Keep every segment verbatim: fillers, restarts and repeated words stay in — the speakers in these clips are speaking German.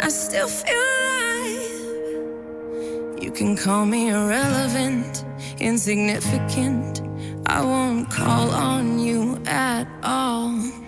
I still feel alive. You can call me irrelevant, insignificant. I won't call on you at all.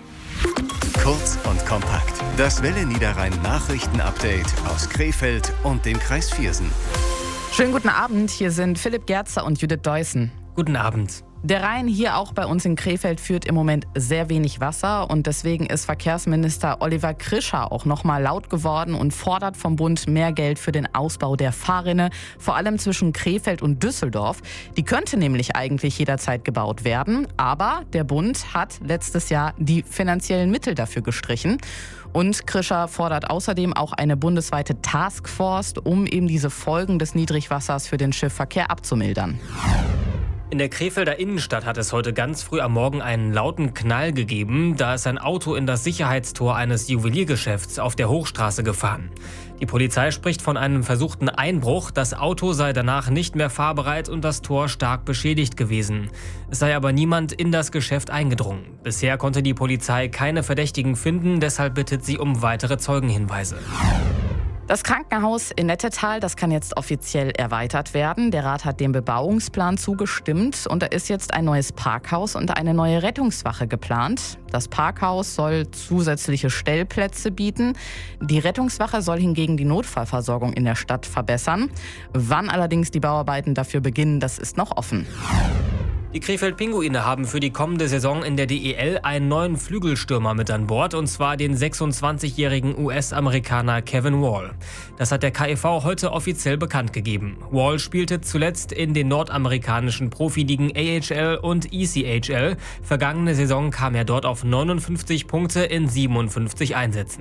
Kurz und kompakt. Das Welle Niederrhein Nachrichten-Update aus Krefeld und dem Kreis Viersen. Schönen guten Abend, hier sind Philipp Gerzer und Judith Deussen. Guten Abend. Der Rhein hier auch bei uns in Krefeld führt im Moment sehr wenig Wasser und deswegen ist Verkehrsminister Oliver Krischer auch nochmal laut geworden und fordert vom Bund mehr Geld für den Ausbau der Fahrrinne, vor allem zwischen Krefeld und Düsseldorf. Die könnte nämlich eigentlich jederzeit gebaut werden, aber der Bund hat letztes Jahr die finanziellen Mittel dafür gestrichen. Und Krischer fordert außerdem auch eine bundesweite Taskforce, um eben diese Folgen des Niedrigwassers für den Schiffverkehr abzumildern. In der Krefelder Innenstadt hat es heute ganz früh am Morgen einen lauten Knall gegeben. Da ist ein Auto in das Sicherheitstor eines Juweliergeschäfts auf der Hochstraße gefahren. Die Polizei spricht von einem versuchten Einbruch. Das Auto sei danach nicht mehr fahrbereit und das Tor stark beschädigt gewesen. Es sei aber niemand in das Geschäft eingedrungen. Bisher konnte die Polizei keine Verdächtigen finden, deshalb bittet sie um weitere Zeugenhinweise. Das Krankenhaus in Nettetal, das kann jetzt offiziell erweitert werden. Der Rat hat dem Bebauungsplan zugestimmt und da ist jetzt ein neues Parkhaus und eine neue Rettungswache geplant. Das Parkhaus soll zusätzliche Stellplätze bieten. Die Rettungswache soll hingegen die Notfallversorgung in der Stadt verbessern. Wann allerdings die Bauarbeiten dafür beginnen, das ist noch offen. Die Krefeld-Pinguine haben für die kommende Saison in der D E L einen neuen Flügelstürmer mit an Bord, und zwar den sechsundzwanzigjährigen U S-Amerikaner Kevin Wall. Das hat der K E V heute offiziell bekannt gegeben. Wall spielte zuletzt in den nordamerikanischen Profiligen A H L und E C H L. Vergangene Saison kam er dort auf neunundfünfzig Punkte in siebenundfünfzig Einsätzen.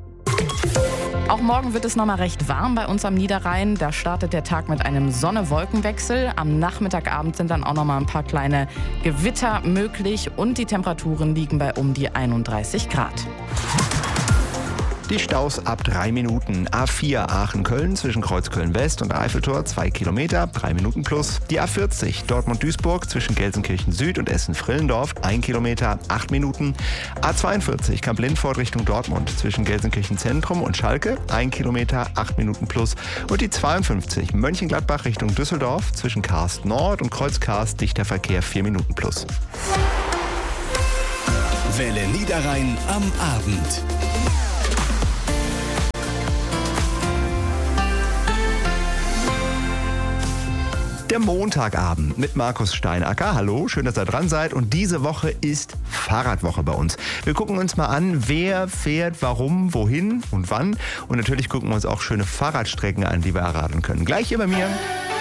Auch morgen wird es nochmal recht warm bei uns am Niederrhein. Da startet der Tag mit einem Sonne-Wolken-Wechsel. Am Nachmittagabend sind dann auch nochmal ein paar kleine Gewitter möglich und die Temperaturen liegen bei um die einunddreißig Grad. Die Staus ab drei Minuten. A vier Aachen-Köln zwischen Kreuzköln-West und Eiffeltor zwei Kilometer, drei Minuten plus. Die A vierzig Dortmund-Duisburg zwischen Gelsenkirchen-Süd und Essen-Frillendorf, ein Kilometer, acht Minuten. A zweiundvierzig Kamp-Lindfort Richtung Dortmund zwischen Gelsenkirchen-Zentrum und Schalke, ein Kilometer, acht Minuten plus. Und die zweiundfünfzig Mönchengladbach Richtung Düsseldorf zwischen Karst Nord und Kreuz Karst, dichter Verkehr, vier Minuten plus. Welle Niederrhein am Abend. Der Montagabend mit Markus Steinacker. Hallo, schön, dass ihr dran seid. Und diese Woche ist Fahrradwoche bei uns. Wir gucken uns mal an, wer fährt, warum, wohin und wann. Und natürlich gucken wir uns auch schöne Fahrradstrecken an, die wir erraten können. Gleich hier bei mir.